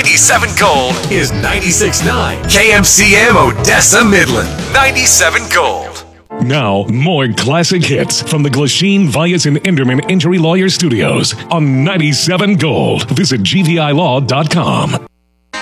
97 Gold is 96.9. KMCM Odessa Midland. 97 Gold. Now, more classic hits from the Glasheen, Vias, and Enderman Injury Lawyer Studios on 97 Gold. Visit gvilaw.com.